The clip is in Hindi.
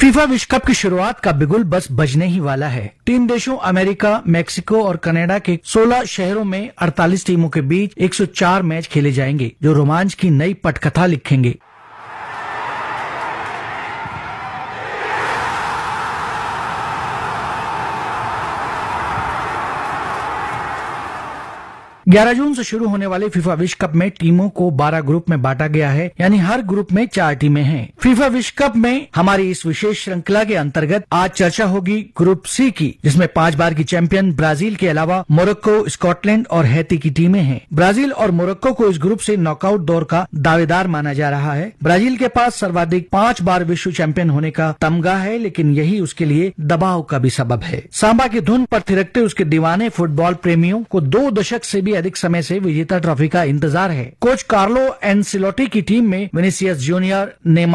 फीफा विश्व कप की शुरुआत का बिगुल बस बजने ही वाला है। 3 देशों अमेरिका, मेक्सिको और कनाडा के 16 शहरों में 48 टीमों के बीच 104 मैच खेले जाएंगे, जो रोमांच की नई पटकथा लिखेंगे। ग्यारह जून से शुरू होने वाले फीफा विश्व कप में टीमों को 12 ग्रुप में बांटा गया है, यानी हर ग्रुप में 4 टीमें हैं। फीफा विश्व कप में हमारी इस विशेष श्रृंखला के अंतर्गत आज चर्चा होगी ग्रुप सी की, जिसमें 5 बार की चैंपियन ब्राजील के अलावा मोरक्को, स्कॉटलैंड और हैती की टीमें हैं। ब्राजील और मोरक्को को इस ग्रुप से नॉकआउट दौर का दावेदार माना जा रहा है। ब्राजील के पास सर्वाधिक 5 बार विश्व चैंपियन होने का तमगा है, लेकिन यही उसके लिए दबाव का भी सबब है। सांबा की धुन पर थिरकते उसके दीवाने फुटबॉल प्रेमियों को 2 दशक से भी अधिक समय से विजेता ट्रॉफी का इंतजार है। कोच कार्लो एंसिलोटी की टीम में विनीसियस जूनियर, नेमार